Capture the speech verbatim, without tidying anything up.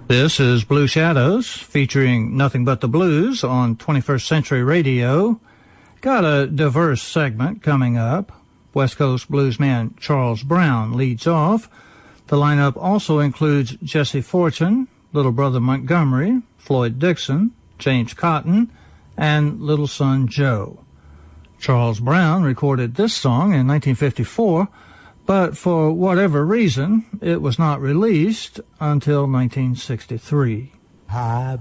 This is Blue Shadows, featuring Nothing But the Blues on twenty-first Century Radio. Got a diverse segment coming up. West Coast bluesman Charles Brown leads off. The lineup also includes Jesse Fortune, Little Brother Montgomery, Floyd Dixon, James Cotton, and Little Son Joe. Charles Brown recorded this song in nineteen fifty-four, but for whatever reason, it was not released until nineteen sixty-three. Hi.